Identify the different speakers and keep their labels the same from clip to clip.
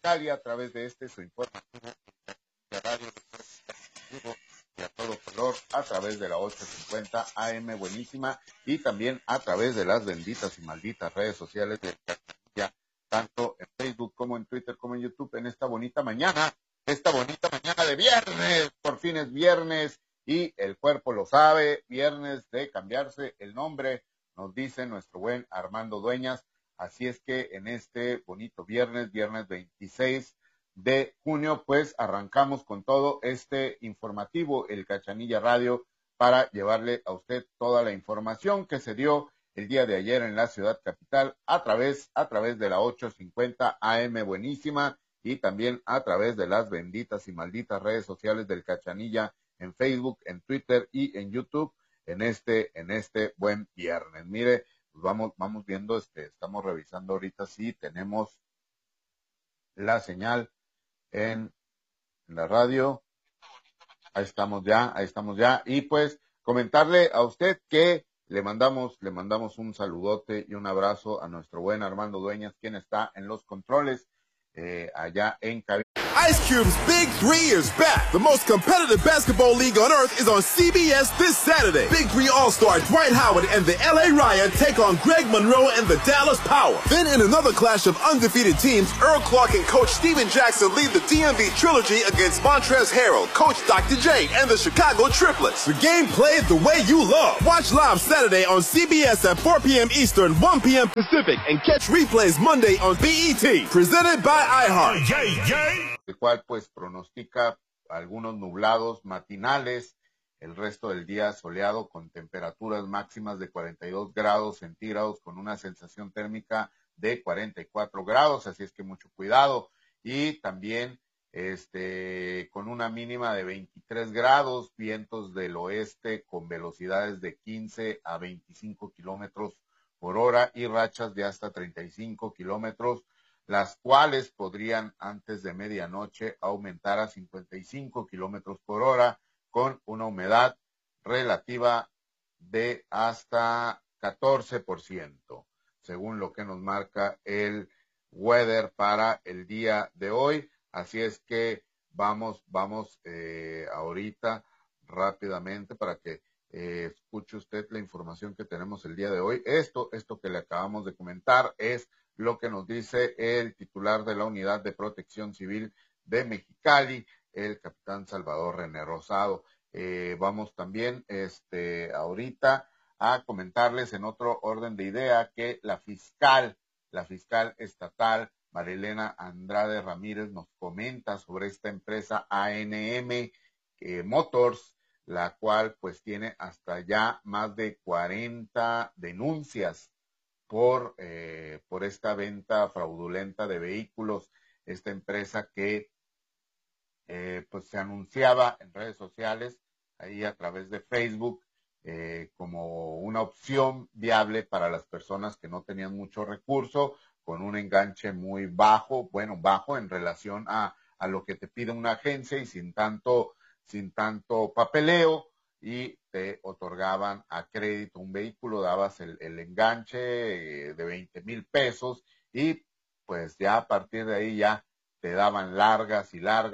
Speaker 1: Mexicali a través de su informativo de radio y a todo color a través de la 850 AM Buenísima y también a través de las benditas y malditas redes sociales de Cachanilla, tanto en Facebook como en Twitter como en YouTube en esta bonita mañana de viernes. Por fin es viernes y el cuerpo lo sabe, viernes de cambiarse el nombre, nos dice nuestro buen Armando Dueñas. Así es que en este bonito viernes 26 de junio, pues arrancamos con todo este informativo, el Cachanilla Radio, para llevarle a usted toda la información que se dio el día de ayer en la ciudad capital a través de la 850 AM Buenísima y también a través de las benditas y malditas redes sociales del Cachanilla en Facebook, en Twitter y en YouTube en este buen viernes. Mire, pues vamos viendo, estamos revisando ahorita si tenemos la señal en la radio. Ahí estamos ya. Y pues comentarle a usted que le mandamos un saludote y un abrazo a nuestro buen Armando Dueñas, quien está en los controles allá en cabina.
Speaker 2: Ice Cube's Big 3 is back. The most competitive basketball league on earth is on CBS this Saturday. Big 3 All-Star Dwight Howard and the LA Riot take on Greg Monroe and the Dallas Power. Then in another clash of undefeated teams, Earl Clark and Coach Steven Jackson lead the DMV Trilogy against Montrezl Harrell, Coach Dr. J, and the Chicago Triplets. The game played the way you love. Watch live Saturday on CBS at 4 p.m. Eastern, 1 p.m. Pacific, and catch replays Monday on BET. Presented by iHeart.
Speaker 1: El cual pues pronostica algunos nublados matinales, el resto del día soleado con temperaturas máximas de 42 grados centígrados con una sensación térmica de 44 grados, así es que mucho cuidado. Y también con una mínima de 23 grados, vientos del oeste con velocidades de 15 a 25 kilómetros por hora y rachas de hasta 35 kilómetros, las cuales podrían antes de medianoche aumentar a 55 kilómetros por hora con una humedad relativa de hasta 14%, según lo que nos marca el weather para el día de hoy. Así es que vamos ahorita rápidamente para que escuche usted la información que tenemos el día de hoy. Esto que le acabamos de comentar es lo que nos dice el titular de la Unidad de Protección Civil de Mexicali, el capitán Salvador René Rosado. Vamos también ahorita a comentarles en otro orden de idea que la fiscal estatal Marilena Andrade Ramírez nos comenta sobre esta empresa ANM Motors, la cual pues tiene hasta ya más de 40 denuncias por esta venta fraudulenta de vehículos, esta empresa que pues se anunciaba en redes sociales, ahí a través de Facebook, como una opción viable para las personas que no tenían mucho recurso, con un enganche muy bajo en relación a lo que te pide una agencia y sin tanto papeleo, y te otorgaban a crédito un vehículo, dabas el enganche de 20,000 pesos y pues ya a partir de ahí ya te daban largas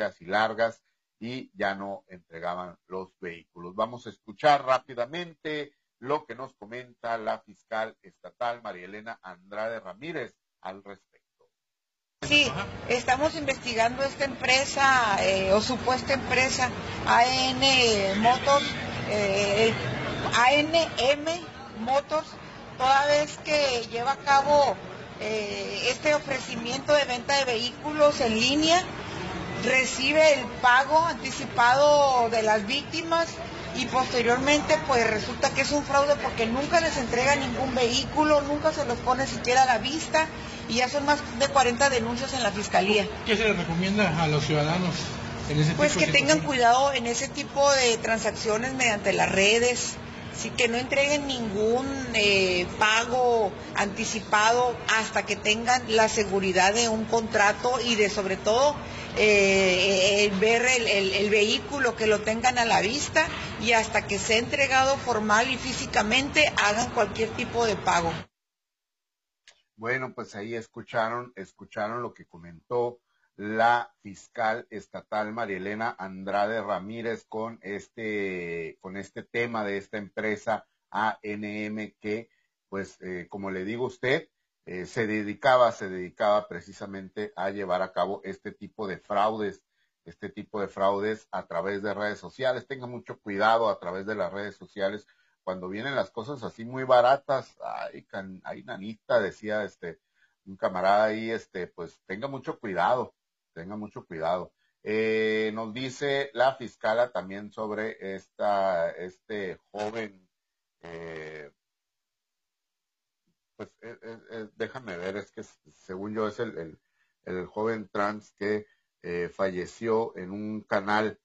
Speaker 1: y ya no entregaban los vehículos. Vamos a escuchar rápidamente lo que nos comenta la fiscal estatal María Elena Andrade Ramírez al respecto.
Speaker 3: Sí, estamos investigando esta empresa o supuesta empresa ANM Motors, toda vez que lleva a cabo este ofrecimiento de venta de vehículos en línea, recibe el pago anticipado de las víctimas y posteriormente pues resulta que es un fraude porque nunca les entrega ningún vehículo, nunca se los pone siquiera a la vista y ya son más de 40 denuncias en la fiscalía.
Speaker 4: ¿Qué se les recomienda a los ciudadanos en ese tipo
Speaker 3: pues que
Speaker 4: de
Speaker 3: tengan cuidado en ese tipo de transacciones mediante las redes, sí, que no entreguen ningún pago anticipado hasta que tengan la seguridad de un contrato y de sobre todo ver el vehículo, que lo tengan a la vista y hasta que sea entregado formal y físicamente hagan cualquier tipo de pago.
Speaker 1: Bueno, pues ahí escucharon lo que comentó la fiscal estatal María Elena Andrade Ramírez con este tema de esta empresa ANM que, pues, como le digo a usted, se dedicaba precisamente a llevar a cabo este tipo de fraudes a través de redes sociales. Tenga mucho cuidado a través de las redes sociales cuando vienen las cosas así muy baratas. Ay, nanita, decía un camarada ahí, pues tenga mucho cuidado. Nos dice la fiscala también sobre este joven, pues déjame ver, es que según yo es el joven trans que falleció en un canal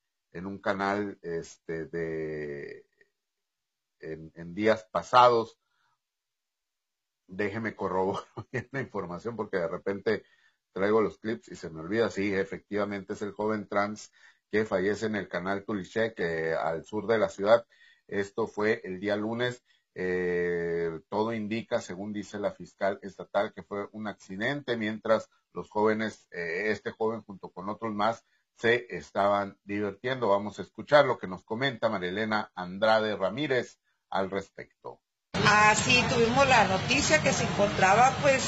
Speaker 1: en días pasados. Déjeme corroborar la información porque de repente traigo los clips y se me olvida. Sí, efectivamente es el joven trans que fallece en el canal Tulichek, al sur de la ciudad. Esto fue el día lunes. Todo indica, según dice la fiscal estatal, que fue un accidente mientras los jóvenes, este joven junto con otros más, se estaban divirtiendo. Vamos a escuchar lo que nos comenta María Elena Andrade Ramírez al respecto.
Speaker 3: Sí, tuvimos la noticia que se encontraba pues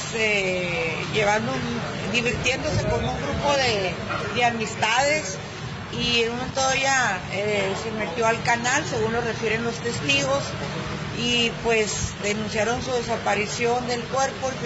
Speaker 3: divirtiéndose con un grupo de amistades y en un momento ya se metió al canal, según lo refieren los testigos, y pues denunciaron su desaparición del cuerpo.